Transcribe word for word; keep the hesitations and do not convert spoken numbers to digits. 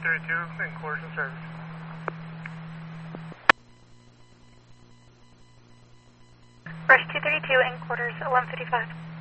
thirty-two in course and service. Rush two thirty-two in quarters, eleven fifty-five.